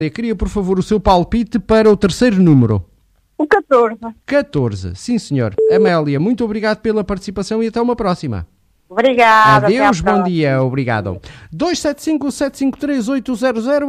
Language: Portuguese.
Queria, por favor, o seu palpite para o terceiro número. O 14. 14, sim senhor. Amélia, muito obrigado pela participação e até uma próxima. Obrigada. Adeus, bom dia, obrigado. 275-753-800